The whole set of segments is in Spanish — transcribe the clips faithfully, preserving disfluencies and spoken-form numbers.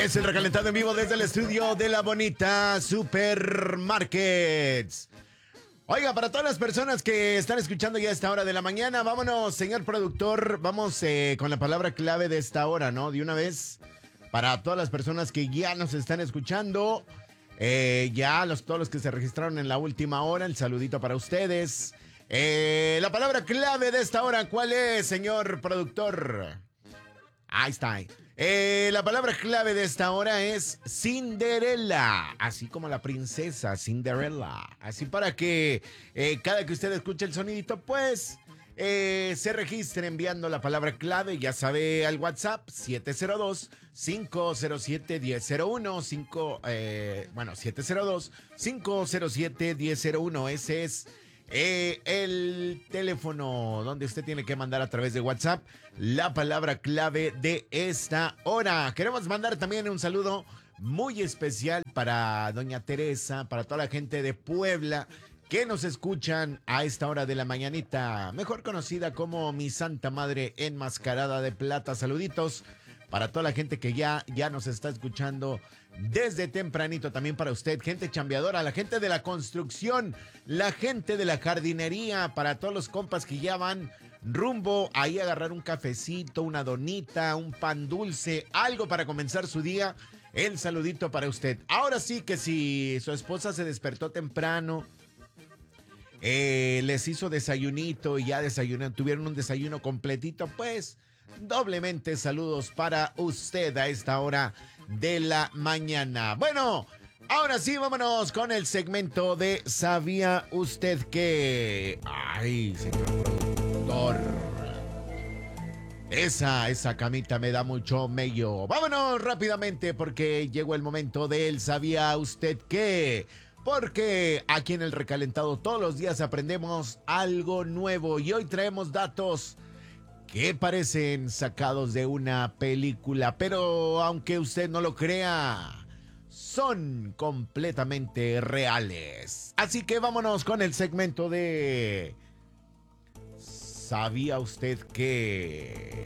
Es el recalentado en vivo desde el estudio de la bonita Supermarkets. Oiga, para todas las personas que están escuchando ya a esta hora de la mañana, vámonos, señor productor, vamos eh, con la palabra clave de esta hora, ¿no? De una vez, para todas las personas que ya nos están escuchando, eh, ya los, todos los que se registraron en la última hora, el saludito para ustedes. Eh, la palabra clave de esta hora, ¿cuál es, señor productor? Ahí está. Eh, la palabra clave de esta hora es Cinderella, así como la princesa Cinderella. Así para que eh, cada que usted escuche el sonidito, pues eh, se registre enviando la palabra clave. Ya sabe, al WhatsApp siete cero dos, cinco cero siete, uno cero cero uno. cinco, eh, bueno, siete cero dos, cinco cero siete, uno cero cero uno. Ese es Eh, el teléfono donde usted tiene que mandar a través de WhatsApp la palabra clave de esta hora. Queremos mandar también un saludo muy especial para doña Teresa, para toda la gente de Puebla que nos escuchan a esta hora de la mañanita, mejor conocida como mi Santa Madre enmascarada de plata. Saluditos para toda la gente que ya, ya nos está escuchando desde tempranito, también para usted, gente chambeadora, la gente de la construcción, la gente de la jardinería, para todos los compas que ya van rumbo ahí a agarrar un cafecito, una donita, un pan dulce, algo para comenzar su día. El saludito para usted. Ahora sí que si su esposa se despertó temprano, eh, les hizo desayunito y ya desayunaron, tuvieron un desayuno completito, pues doblemente saludos para usted a esta hora de la mañana. Bueno, ahora sí, vámonos con el segmento de ¿Sabía usted que? Ay, señor productor, esa, esa camita me da mucho mello. Vámonos rápidamente porque llegó el momento del ¿Sabía usted qué? Porque aquí en el recalentado todos los días aprendemos algo nuevo y hoy traemos datos que parecen sacados de una película, pero aunque usted no lo crea, son completamente reales. Así que vámonos con el segmento de ¿Sabía usted que?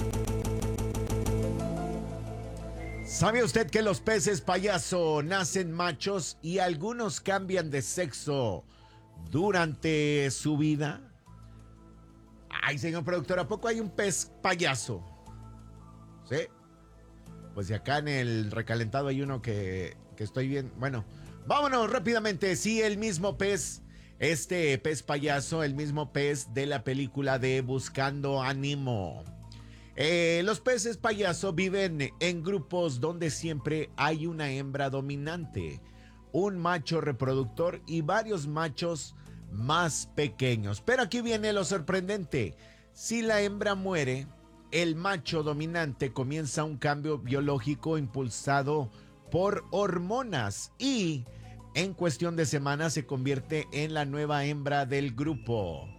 ¿Sabía usted que los peces payaso nacen machos y algunos cambian de sexo durante su vida? Ay, señor productor, ¿a poco hay un pez payaso? ¿Sí? Pues de acá en el recalentado hay uno que, que estoy bien. Bueno, vámonos rápidamente. Sí, el mismo pez, este pez payaso, el mismo pez de la película de Buscando a Nemo. Eh, los peces payaso viven en grupos donde siempre hay una hembra dominante, un macho reproductor y varios machos más pequeños. Pero aquí viene lo sorprendente. Si la hembra muere, el macho dominante comienza un cambio biológico impulsado por hormonas y en cuestión de semanas se convierte en la nueva hembra del grupo.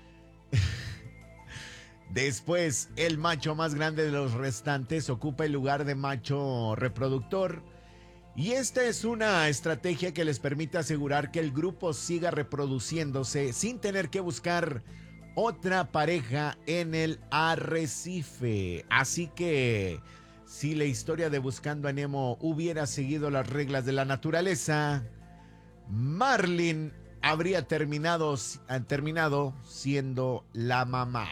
Después, el macho más grande de los restantes ocupa el lugar de macho reproductor. Y esta es una estrategia que les permite asegurar que el grupo siga reproduciéndose sin tener que buscar otra pareja en el arrecife. Así que si la historia de Buscando a Nemo hubiera seguido las reglas de la naturaleza, Marlin habría terminado, terminado siendo la mamá.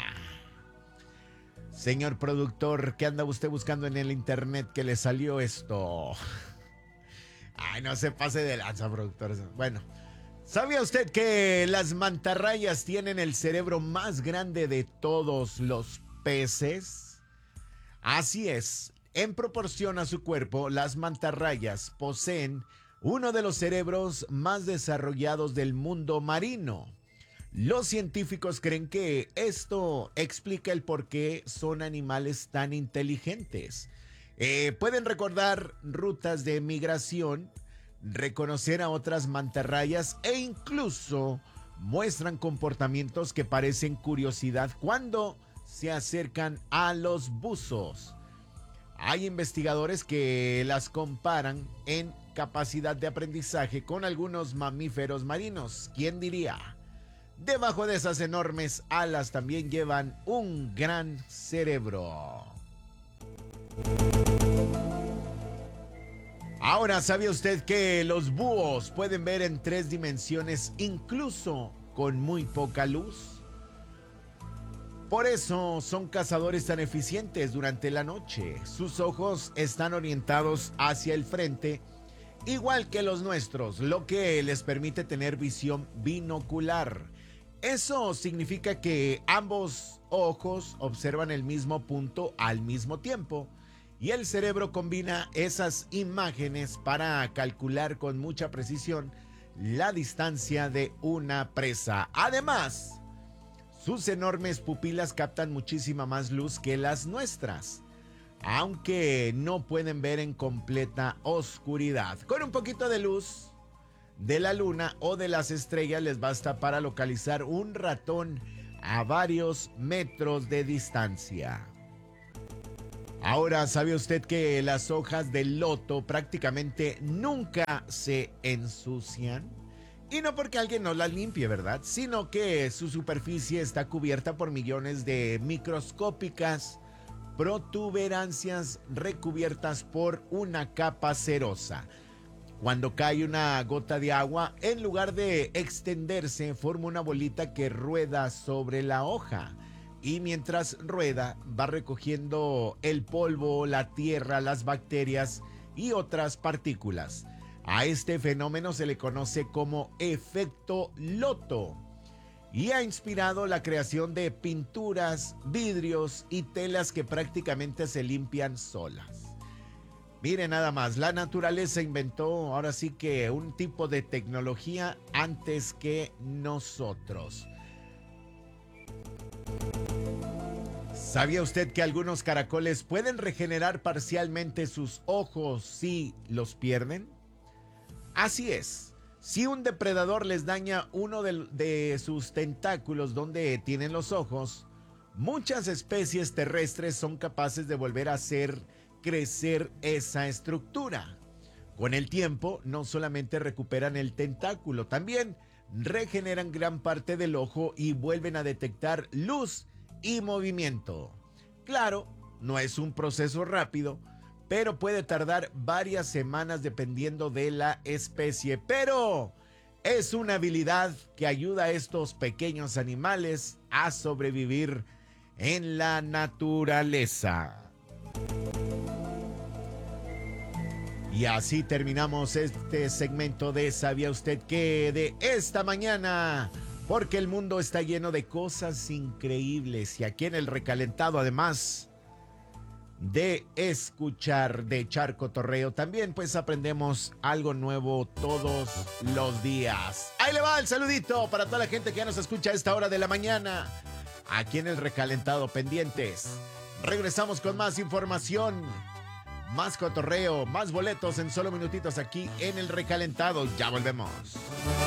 Señor productor, ¿qué anda usted buscando en el internet que le salió esto? Ay, no se pase de lanza, productor. Bueno, ¿sabía usted que las mantarrayas tienen el cerebro más grande de todos los peces? Así es, en proporción a su cuerpo, las mantarrayas poseen uno de los cerebros más desarrollados del mundo marino. Los científicos creen que esto explica el por qué son animales tan inteligentes. Eh, pueden recordar rutas de migración, reconocer a otras mantarrayas e incluso muestran comportamientos que parecen curiosidad cuando se acercan a los buzos. Hay investigadores que las comparan en capacidad de aprendizaje con algunos mamíferos marinos. ¿Quién diría? Debajo de esas enormes alas también llevan un gran cerebro. Ahora, ¿sabía usted que los búhos pueden ver en tres dimensiones incluso con muy poca luz? Por eso son cazadores tan eficientes durante la noche. Sus ojos están orientados hacia el frente, igual que los nuestros, lo que les permite tener visión binocular. Eso significa que ambos ojos observan el mismo punto al mismo tiempo y el cerebro combina esas imágenes para calcular con mucha precisión la distancia de una presa. Además, sus enormes pupilas captan muchísima más luz que las nuestras, aunque no pueden ver en completa oscuridad. Con un poquito de luz de la luna o de las estrellas les basta para localizar un ratón a varios metros de distancia. Ahora, ¿sabe usted que las hojas del loto prácticamente nunca se ensucian? Y no porque alguien no las limpie, ¿verdad? Sino que su superficie está cubierta por millones de microscópicas protuberancias recubiertas por una capa cerosa. Cuando cae una gota de agua, en lugar de extenderse, forma una bolita que rueda sobre la hoja. Y mientras rueda, va recogiendo el polvo, la tierra, las bacterias y otras partículas. A este fenómeno se le conoce como efecto loto y ha inspirado la creación de pinturas, vidrios y telas que prácticamente se limpian solas. Miren nada más, la naturaleza inventó ahora sí que un tipo de tecnología antes que nosotros. ¿Sabía usted que algunos caracoles pueden regenerar parcialmente sus ojos si los pierden? Así es, si un depredador les daña uno de, de sus tentáculos donde tienen los ojos, muchas especies terrestres son capaces de volver a hacer crecer esa estructura. Con el tiempo, no solamente recuperan el tentáculo, también regeneran gran parte del ojo y vuelven a detectar luz y movimiento. Claro, no es un proceso rápido, pero puede tardar varias semanas dependiendo de la especie. Pero es una habilidad que ayuda a estos pequeños animales a sobrevivir en la naturaleza. Y así terminamos este segmento de ¿Sabía usted qué? De esta mañana? Porque el mundo está lleno de cosas increíbles y aquí en el recalentado, además de escuchar, de echar cotorreo, también pues aprendemos algo nuevo todos los días. Ahí le va el saludito para toda la gente que ya nos escucha a esta hora de la mañana, aquí en el recalentado, pendientes. Regresamos con más información, más cotorreo, más boletos en solo minutitos aquí en el recalentado. Ya volvemos.